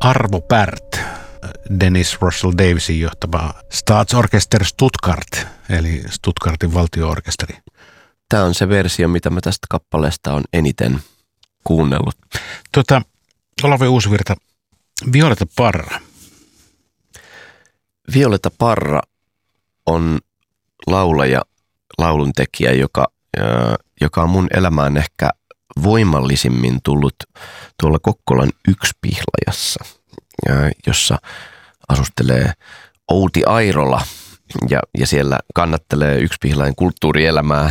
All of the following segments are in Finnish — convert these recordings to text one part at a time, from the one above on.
Arvo Pärt, Dennis Russell Davisin johtama Staatsorchester Stuttgart, eli Stuttgartin valtio-orkesteri. Tämä on se versio, mitä mä tästä kappaleesta on eniten kuunnellut. Olavi Uusivirta, Violeta Parra. Violeta Parra on laulaja, lauluntekijä, joka on mun elämään ehkä voimallisimmin tullut tuolla Kokkolan Yksipihlajassa, jossa asustelee Outi Airola ja siellä kannattelee Yksipihlajan kulttuurielämää.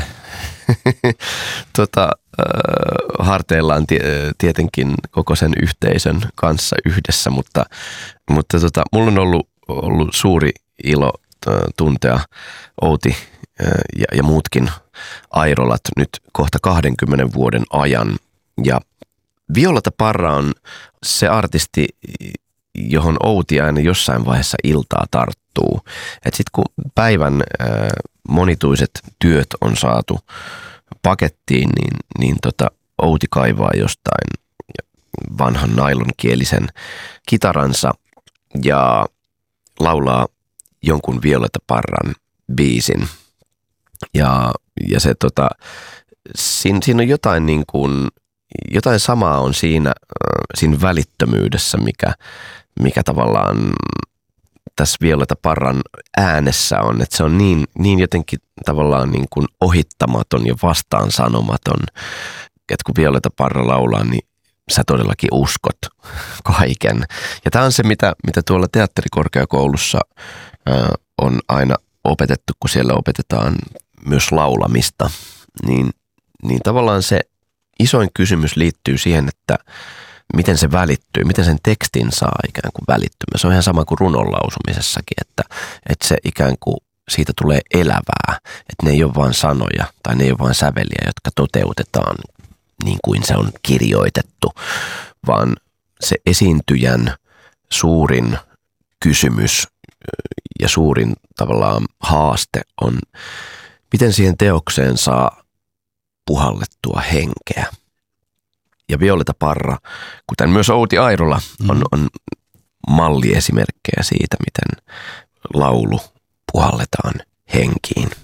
Harteillaan tietenkin koko sen yhteisön kanssa yhdessä, mutta mulla on ollut suuri ilo tuntea Outi ja muutkin Airolat nyt kohta 20 vuoden ajan. Ja Violeta Parra on se artisti, johon Outi aina jossain vaiheessa iltaa tarttuu. Et sit kun päivän monituiset työt on saatu pakettiin, niin Outi kaivaa jostain vanhan nailonkielisen kitaransa ja laulaa jonkun Violeta Parran biisin. Ja se siinä on jotain niin kuin, jotain samaa on siinä välittömyydessä, mikä tavallaan tässä Violeta Parran äänessä on, että se on niin jotenkin tavallaan niin kuin ohittamaton ja vastaan sanomaton, että kun Violeta Parra laulaa, niin sä todellakin uskot kaiken. Ja tämä on se, mitä tuolla teatterikorkeakoulussa on aina opetettu, kun siellä opetetaan myös laulamista, niin tavallaan se isoin kysymys liittyy siihen, että miten se välittyy, miten sen tekstin saa ikään kuin välittymään. Se on ihan sama kuin runon lausumisessakin, että se ikään kuin siitä tulee elävää, että ne ei ole vain sanoja tai ne ei ole vain säveliä, jotka toteutetaan niin kuin se on kirjoitettu, vaan se esiintyjän suurin kysymys ja suurin tavallaan haaste on, miten siihen teokseen saa puhallettua henkeä. Ja Violeta Parra, kuten myös Outi Airola, on malliesimerkkejä siitä, miten laulu puhalletaan henkiin.